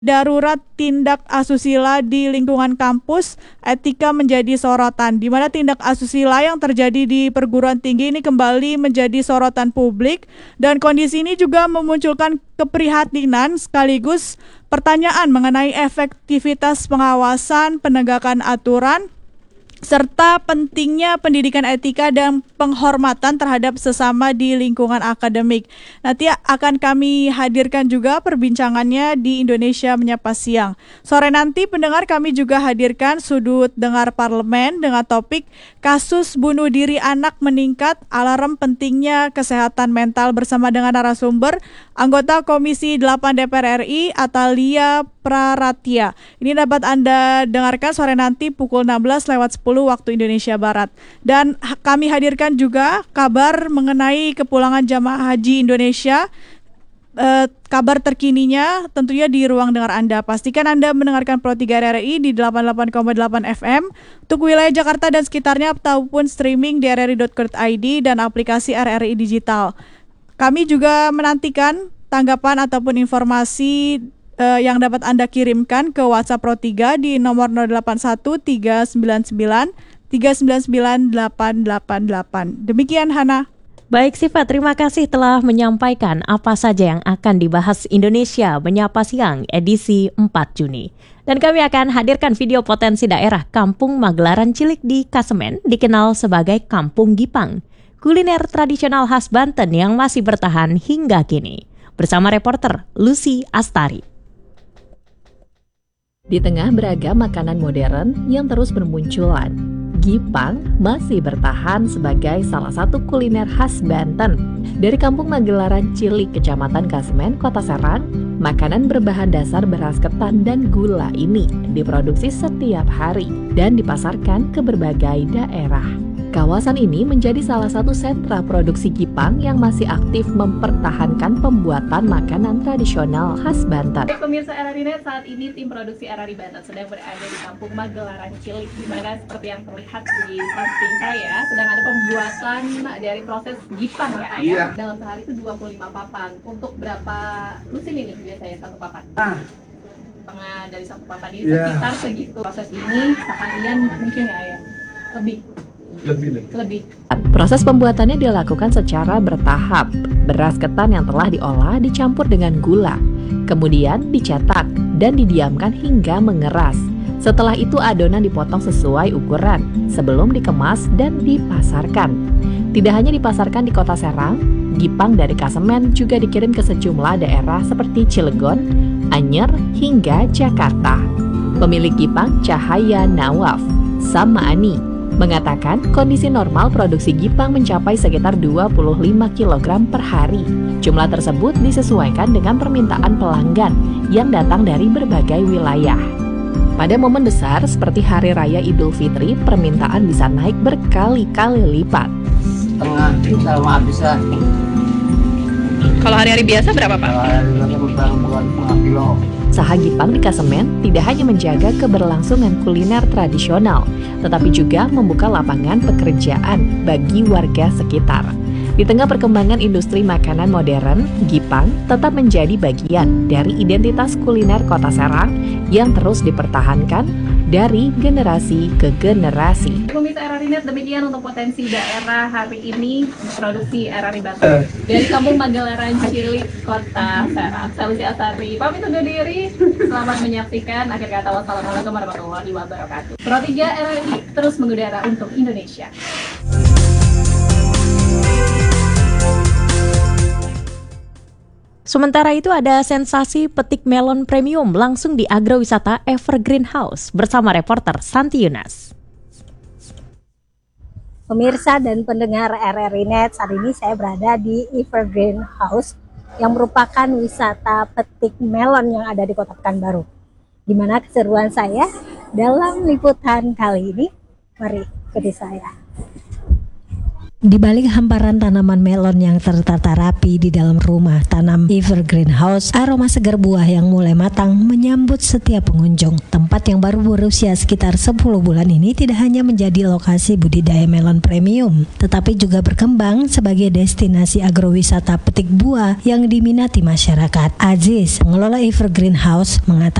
Darurat tindak asusila di lingkungan kampus, etika menjadi sorotan, di mana tindak asusila yang terjadi di perguruan tinggi ini kembali menjadi sorotan publik, dan kondisi ini juga memunculkan keprihatinan sekaligus pertanyaan mengenai efektivitas pengawasan, penegakan aturan, serta pentingnya pendidikan etika dan penghormatan terhadap sesama di lingkungan akademik. Nanti akan kami hadirkan juga perbincangannya di Indonesia Menyapa Siang. Sore nanti pendengar kami juga hadirkan sudut dengar parlemen dengan topik kasus bunuh diri anak meningkat, alarm pentingnya kesehatan mental bersama dengan narasumber anggota Komisi 8 DPR RI Atalia Praratya. Ini dapat Anda dengarkan sore nanti pukul 16:10 waktu Indonesia Barat. Dan kami hadirkan juga kabar mengenai kepulangan jamaah haji Indonesia. Kabar terkininya tentunya di ruang dengar Anda. Pastikan Anda mendengarkan Pro 3 RRI di 88,8 FM untuk wilayah Jakarta dan sekitarnya ataupun streaming di rri.co.id dan aplikasi RRI Digital. Kami juga menantikan tanggapan ataupun informasi yang dapat Anda kirimkan ke WhatsApp Pro 3 di nomor 081 399 399 888. Demikian Hana. Baik Siva, terima kasih telah menyampaikan apa saja yang akan dibahas Indonesia Menyapa Siang edisi 4 Juni. Dan kami akan hadirkan video potensi daerah Kampung Magelaran Cilik di Kasemen, dikenal sebagai Kampung Gipang, kuliner tradisional khas Banten yang masih bertahan hingga kini. Bersama reporter Lucy Astari. Di tengah beragam makanan modern yang terus bermunculan, Gipang masih bertahan sebagai salah satu kuliner khas Banten. Dari Kampung Magelaran Cilik, Kecamatan Kasemen, Kota Serang, makanan berbahan dasar beras ketan dan gula ini diproduksi setiap hari dan dipasarkan ke berbagai daerah. Kawasan ini menjadi salah satu sentra produksi Gipang yang masih aktif mempertahankan pembuatan makanan tradisional khas Banten. Pemirsa RRI.net, saat ini tim produksi RRI Banten sedang berada di Kampung Magelaran Cilik, di mana seperti yang terlihat di samping saya sedang ada pembuatan dari proses Gipang ya. Iya. Dalam sehari itu 25 papan. Untuk berapa lusin ini biasanya satu papan? Setengah dari satu papan ini sekitar segitu. Proses ini seharian mungkin ya lebih. Proses pembuatannya dilakukan secara bertahap. Beras ketan yang telah diolah dicampur dengan gula, kemudian dicetak dan didiamkan hingga mengeras. Setelah itu adonan dipotong sesuai ukuran sebelum dikemas dan dipasarkan. Tidak hanya dipasarkan di Kota Serang, Gipang dari Kasemen juga dikirim ke sejumlah daerah seperti Cilegon, Anyer, hingga Jakarta. Pemilik Gipang, Cahaya Nawaf Samaani, mengatakan kondisi normal produksi Gipang mencapai sekitar 25 kg per hari. Jumlah tersebut disesuaikan dengan permintaan pelanggan yang datang dari berbagai wilayah. Pada momen besar seperti Hari Raya Idul Fitri, permintaan bisa naik berkali-kali lipat. Setengah sama bisa. Kalau hari-hari biasa berapa Pak? Usaha Gipang di Kasemen tidak hanya menjaga keberlangsungan kuliner tradisional, tetapi juga membuka lapangan pekerjaan bagi warga sekitar. Di tengah perkembangan industri makanan modern, Gipang tetap menjadi bagian dari identitas kuliner Kota Serang yang terus dipertahankan dari generasi ke generasi. Pemirsa RRI.net, demikian untuk potensi daerah hari ini produksi RRI Banten. Dari Kampung Magelaran Cilik, Kota Serang, saya Lucy Astari pamit undur diri. Selamat menyaksikan. Akhir kata, wassalamualaikum warahmatullahi wabarakatuh. Pro 3 RRI terus mengudara untuk Indonesia. Sementara itu ada sensasi petik melon premium langsung di agrowisata Evergreen House bersama reporter Santi Yunas. Pemirsa dan pendengar RRI.net, saat ini saya berada di Evergreen House yang merupakan wisata petik melon yang ada di Kota Pekanbaru. Gimana keseruan saya dalam liputan kali ini? Mari ikuti saya. Di balik hamparan tanaman melon yang tertata rapi di dalam rumah tanam Evergreen House, aroma segar buah yang mulai matang menyambut setiap pengunjung. Tempat yang baru berusia sekitar 10 bulan ini tidak hanya menjadi lokasi budidaya melon premium, tetapi juga berkembang sebagai destinasi agrowisata petik buah yang diminati masyarakat. Aziz, pengelola Evergreen House, mengatakan